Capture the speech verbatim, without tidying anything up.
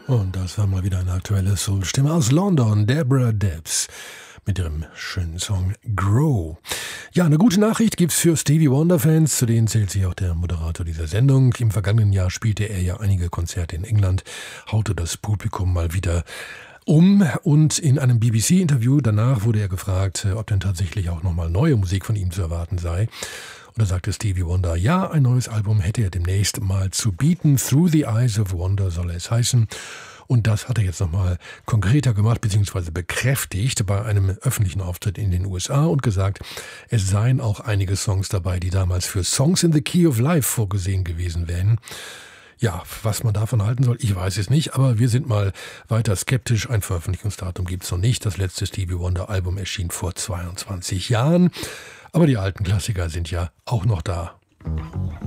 Und das war mal wieder eine aktuelle Soul-Stimme aus London, Deborah Debs, mit ihrem schönen Song Grow. Ja, eine gute Nachricht gibt's für Stevie Wonder-Fans, zu denen zählt sich auch der Moderator dieser Sendung. Im vergangenen Jahr spielte er ja einige Konzerte in England, haute das Publikum mal wieder um, und in einem B B C-Interview danach wurde er gefragt, ob denn tatsächlich auch nochmal neue Musik von ihm zu erwarten sei. Und da sagte Stevie Wonder, ja, ein neues Album hätte er demnächst mal zu bieten. Through the Eyes of Wonder soll es heißen. Und das hat er jetzt nochmal konkreter gemacht bzw. bekräftigt bei einem öffentlichen Auftritt in den U S A und gesagt, es seien auch einige Songs dabei, die damals für Songs in the Key of Life vorgesehen gewesen wären. Ja, was man davon halten soll, ich weiß es nicht, aber wir sind mal weiter skeptisch. Ein Veröffentlichungsdatum gibt es noch nicht. Das letzte Stevie Wonder Album erschien vor zweiundzwanzig Jahren. Aber die alten Klassiker sind ja auch noch da.